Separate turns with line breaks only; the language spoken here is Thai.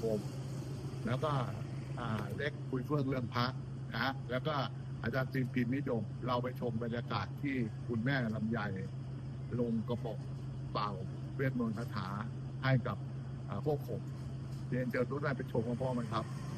คมแล้วก็เล็กคุยเฟื่องเรื่องพระนะแล้วก็อาจารย์จีนพิมพ์นิยมเราไปชมบรรยากาศที่คุณแม่ลำไยลงกระบอกเป่าเวทมนต์คาถาให้กับพวกผมเรียนเชิญทุกท่านไปชมพร้อมๆกันครับ